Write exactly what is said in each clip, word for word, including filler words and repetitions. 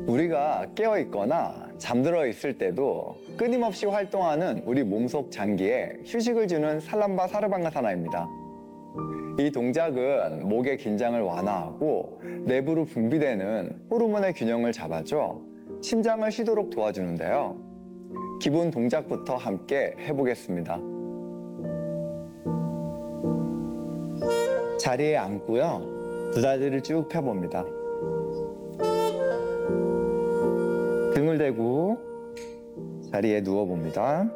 우리가 깨어 있거나 잠들어 있을 때도 끊임없이 활동하는 우리 몸속 장기에 휴식을 주는 살람바 사르방가사나입니다. 이 동작은 목의 긴장을 완화하고 내부로 분비되는 호르몬의 균형을 잡아줘 심장을 쉬도록 도와주는데요. 기본 동작부터 함께 해보겠습니다. 자리에 앉고요. 두 다리를 쭉 펴봅니다. 등을 대고 자리에 누워봅니다.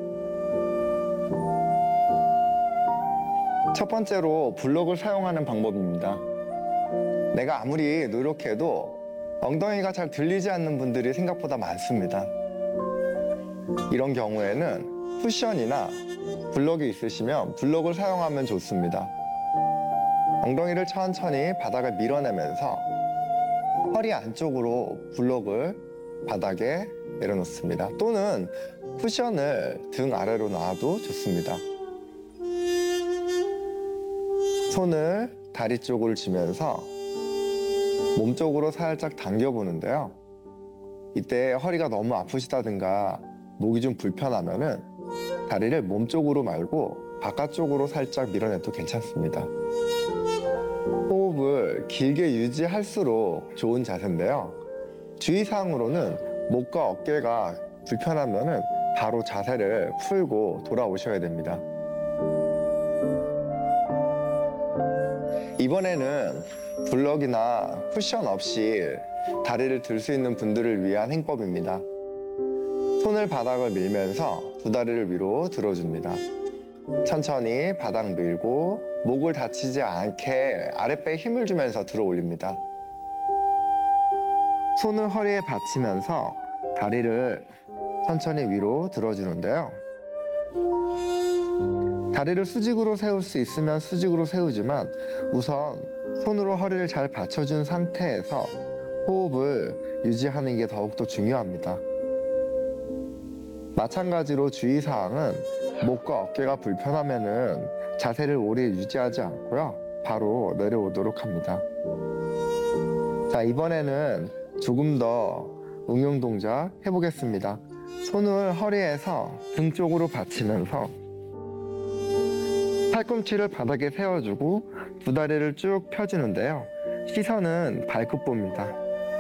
첫 번째로 블록을 사용하는 방법입니다. 내가 아무리 노력해도 엉덩이가 잘 들리지 않는 분들이 생각보다 많습니다. 이런 경우에는 쿠션이나 블록이 있으시면 블록을 사용하면 좋습니다. 엉덩이를 천천히 바닥을 밀어내면서 허리 안쪽으로 블록을 바닥에 내려놓습니다. 또는 쿠션을 등 아래로 놔도 좋습니다. 손을 다리 쪽으로 쥐면서 몸쪽으로 살짝 당겨보는데요. 이때 허리가 너무 아프시다든가 목이 좀 불편하면은 다리를 몸쪽으로 말고 바깥쪽으로 살짝 밀어내도 괜찮습니다. 호흡을 길게 유지할수록 좋은 자세인데요. 주의사항으로는 목과 어깨가 불편하면은 바로 자세를 풀고 돌아오셔야 됩니다. 이번에는 블럭이나 쿠션 없이 다리를 들 수 있는 분들을 위한 행법입니다. 손을 바닥을 밀면서 두 다리를 위로 들어줍니다. 천천히 바닥 밀고 목을 다치지 않게 아랫배에 힘을 주면서 들어 올립니다. 손을 허리에 받치면서 다리를 천천히 위로 들어주는데요. 다리를 수직으로 세울 수 있으면 수직으로 세우지만 우선 손으로 허리를 잘 받쳐준 상태에서 호흡을 유지하는 게 더욱더 중요합니다. 마찬가지로 주의사항은 목과 어깨가 불편하면은 자세를 오래 유지하지 않고요. 바로 내려오도록 합니다. 자, 이번에는 조금 더 응용 동작 해보겠습니다. 손을 허리에서 등 쪽으로 받치면서 팔꿈치를 바닥에 세워주고 두 다리를 쭉 펴주는데요. 시선은 발끝 봅니다.